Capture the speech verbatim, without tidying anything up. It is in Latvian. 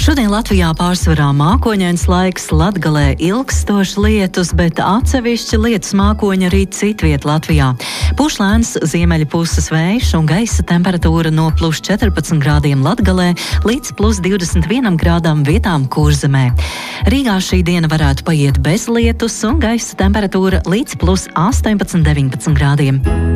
Šodien Latvijā pārsvarā mākoņains laiks, Latgalē ilgstoši lietus, bet atsevišķi lietus mākoņi arī citviet Latvijā. Pūš lēns ziemeļu puses vējš un gaisa temperatūra no plus četrpadsmit grādiem Latgalē līdz plus divdesmit vienam grādam vietām Kurzemē. Rīgā šī diena varētu paiet bez lietus un gaisa temperatūra līdz plus astoņpadsmit deviņpadsmit grādiem.